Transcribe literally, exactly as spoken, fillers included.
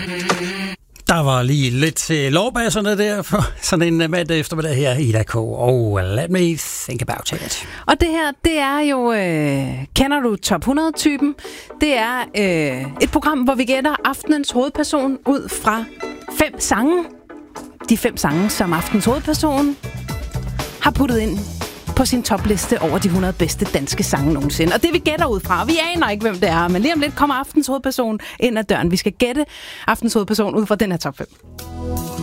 Der var lige lidt til lovbasserne der for sådan en mandag eftermiddag her i Ida K. Og let me think about it. Og det her, det er jo, øh, kender du Top hundrede-typen? Det er øh, et program, hvor vi gætter aftenens hovedperson ud fra fem sange. De fem sange, som aftenens hovedperson har puttet ind på sin topliste over de hundrede bedste danske sange nogensinde. Og det vi gætter ud fra, vi aner ikke, hvem det er, men lige om lidt kommer aftens hovedperson ind ad døren. Vi skal gætte aftens hovedperson ud fra den her top fem.